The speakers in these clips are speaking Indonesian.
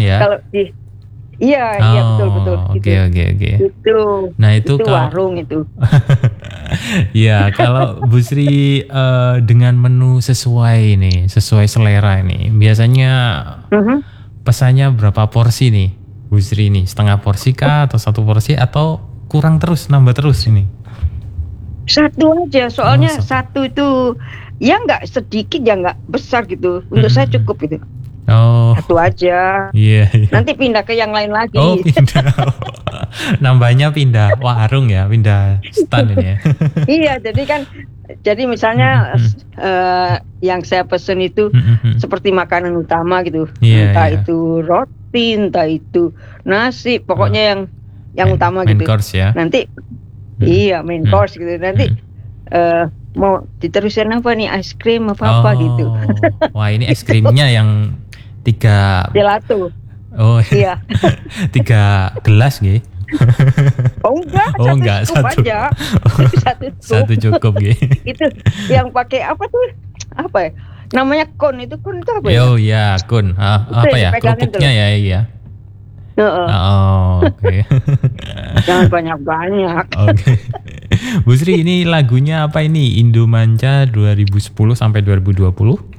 ya? Kalau iya betul. Oke. Itu. Nah itu warung itu. Ya kalau Bu Sri dengan menu sesuai selera ini, biasanya pesannya berapa porsi nih Bu Sri nih? Setengah porsi kah atau 1 porsi atau kurang terus, nambah terus ini? 1 aja, soalnya 1 itu ya nggak sedikit ya nggak besar gitu. Untuk saya cukup gitu. 1 aja. Iya. Nanti pindah ke yang lain lagi. Oh pindah. Nambahnya pindah warung ya, pindah stand ini ya. Iya, jadi misalnya yang saya pesen itu seperti makanan utama gitu. Entah itu roti, entah itu nasi, pokoknya yang utama main gitu. Course ya. Nanti main course gitu. Nanti mau diterusin apa nih, es krim apa gitu. Wah, ini es krimnya yang 3 gelato. Oh iya. 3 gelas gitu. Oh enggak, satu aja. Satu cukup. Itu yang pakai apa tuh? Apa ya? Namanya kon itu apa ya? Oh iya, kon. Apa ya? Kerupuknya ya, iya. Oke. Jangan banyak-banyak. Oke. Bu Sri, ini lagunya apa ini? Indomanca 2010 sampai 2020?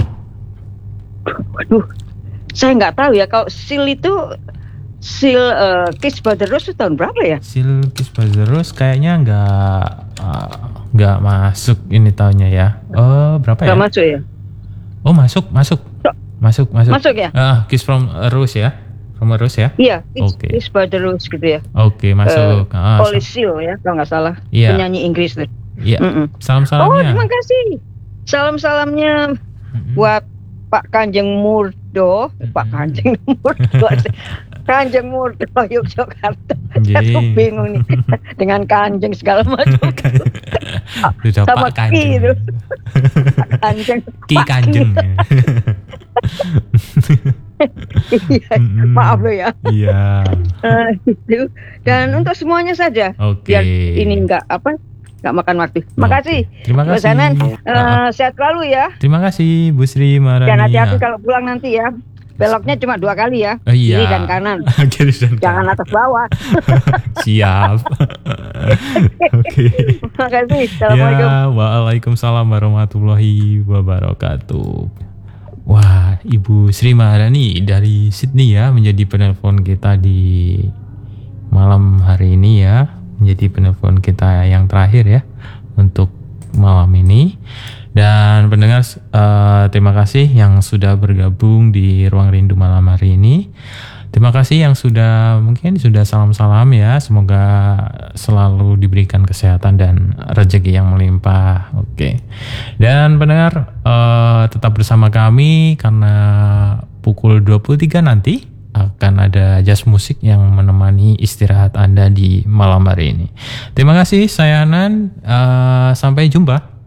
Waduh, saya nggak tahu ya. Kalau Seal Kiss by the Rose tahun berapa ya? Seal Kiss by the Rose kayaknya nggak masuk ini tahunnya ya. Oh berapa ya? Nggak masuk ya? Oh masuk. Masuk ya? Kiss from a Rose ya? From a Rose ya? Iya. Kiss by the Rose gitu ya. Oke, masuk. Polly Seal ya, kalau nggak salah. Iya. Penyanyi Inggris tuh. Iya. Salam-salamnya. Oh terima kasih. Salam-salamnya buat Pak Kanjeng Murdo, Kanjeng Murdo Yogyakarta. Aku bingung nih dengan kanjeng segala macam. Sama Pak Kanjeng. Ki Kanjeng. Maaf lo ya. Iya. Itu. Dan untuk semuanya saja. Biar ini nggak makan waktu. Makasih. Terima kasih. Sehat selalu ya. Terima kasih Bu Sri Maharani. Dan hati-hati kalau pulang nanti ya. Beloknya cuma 2 kali ya. Iya. Kiri dan kanan. Kiri dan Jangan atas bawah. Siap. Oke. Terima kasih. Assalamualaikum. Ya, waalaikumsalam warahmatullahi wabarakatuh. Wah, Ibu Sri Maharani dari Sydney ya, menjadi penelpon kita di malam hari ini ya. Menjadi penelpon kita yang terakhir ya untuk malam ini. Dan pendengar terima kasih yang sudah bergabung di Ruang Rindu malam hari ini. Terima kasih yang mungkin sudah salam-salam ya. Semoga selalu diberikan kesehatan dan rezeki yang melimpah. Oke. Dan pendengar tetap bersama kami karena pukul 23 nanti akan ada jazz musik yang menemani istirahat Anda di malam hari ini. Terima kasih, saya Anan. Sampai jumpa.